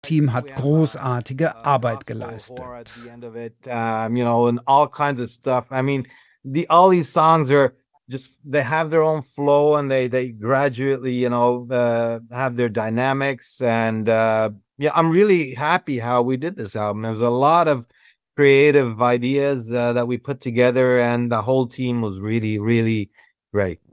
Team hat großartige Arbeit geleistet. And all kinds of stuff. I mean, all these songs are just, they have their own flow, and they gradually, have their dynamics. And I'm really happy how we did this album. There's a lot of creative ideas that we put together, and the whole team was really, really great.